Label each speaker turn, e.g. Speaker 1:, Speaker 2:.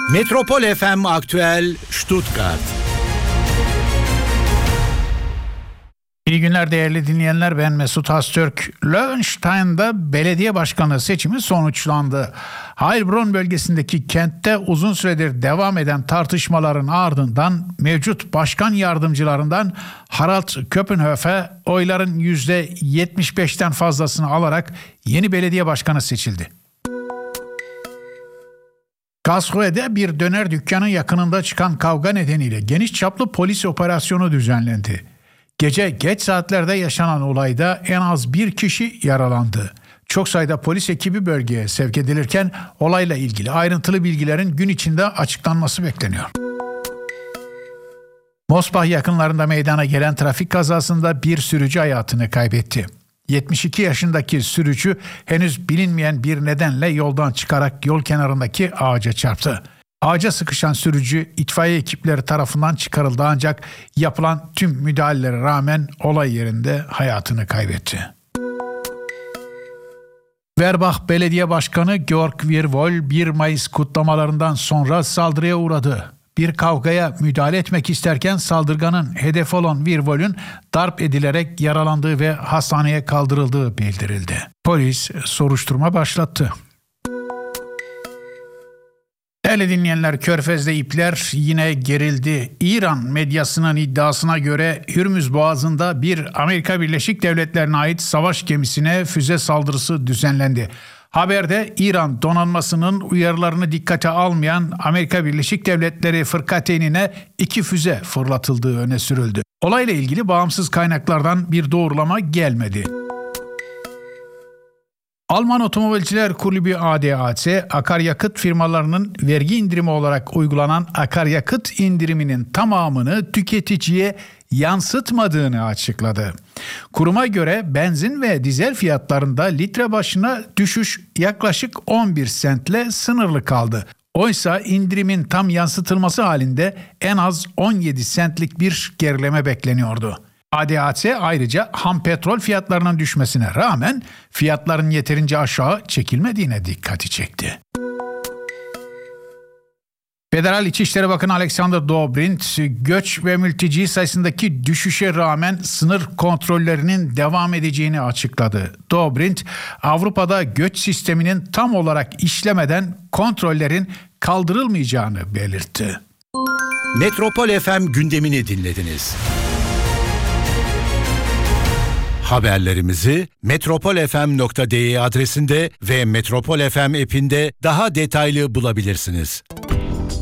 Speaker 1: Metropol FM Aktüel Stuttgart.
Speaker 2: İyi günler değerli dinleyenler, ben Mesut Hastürk. Löwenstein'da belediye başkanı seçimi sonuçlandı. Heilbronn bölgesindeki kentte uzun süredir devam eden tartışmaların ardından mevcut başkan yardımcılarından Harald Köppenhöfe oyların %75'ten fazlasını alarak yeni belediye başkanı seçildi. Karlsruhe'de bir döner dükkanı yakınında çıkan kavga nedeniyle geniş çaplı polis operasyonu düzenlendi. Gece geç saatlerde yaşanan olayda en az bir kişi yaralandı. Çok sayıda polis ekibi bölgeye sevk edilirken olayla ilgili ayrıntılı bilgilerin gün içinde açıklanması bekleniyor. Mosbach yakınlarında meydana gelen trafik kazasında bir sürücü hayatını kaybetti. 72 yaşındaki sürücü henüz bilinmeyen bir nedenle yoldan çıkarak yol kenarındaki ağaca çarptı. Ağaca sıkışan sürücü itfaiye ekipleri tarafından çıkarıldı ancak yapılan tüm müdahalelere rağmen olay yerinde hayatını kaybetti. Werbach Belediye Başkanı Georg Wirwol 1 Mayıs kutlamalarından sonra saldırıya uğradı. Bir kavgaya müdahale etmek isterken saldırganın hedefi olan Wirwol'ün darp edilerek yaralandığı ve hastaneye kaldırıldığı bildirildi. Polis soruşturma başlattı. Değerli dinleyenler, Körfez'de ipler yine gerildi. İran medyasının iddiasına göre Hürmüz Boğazı'nda bir Amerika Birleşik Devletleri'ne ait savaş gemisine füze saldırısı düzenlendi. Haberde İran donanmasının uyarılarını dikkate almayan Amerika Birleşik Devletleri fırkateynine 2 füze fırlatıldığı öne sürüldü. Olayla ilgili bağımsız kaynaklardan bir doğrulama gelmedi. Alman Otomobilciler Kulübü ADAC, akaryakıt firmalarının vergi indirimi olarak uygulanan akaryakıt indiriminin tamamını tüketiciye yansıtmadığını açıkladı. Kuruma göre benzin ve dizel fiyatlarında litre başına düşüş yaklaşık 11 sentle sınırlı kaldı. Oysa indirimin tam yansıtılması halinde en az 17 sentlik bir gerileme bekleniyordu. ADAC ayrıca ham petrol fiyatlarının düşmesine rağmen fiyatların yeterince aşağı çekilmediğine dikkati çekti. Federal İçişleri Bakanı Alexander Dobrindt, göç ve mülteci sayısındaki düşüşe rağmen sınır kontrollerinin devam edeceğini açıkladı. Dobrindt, Avrupa'da göç sisteminin tam olarak işlemeden kontrollerin kaldırılmayacağını belirtti.
Speaker 1: Metropol FM gündemini dinlediniz. Haberlerimizi metropolfm.de adresinde ve Metropol FM app'inde daha detaylı bulabilirsiniz.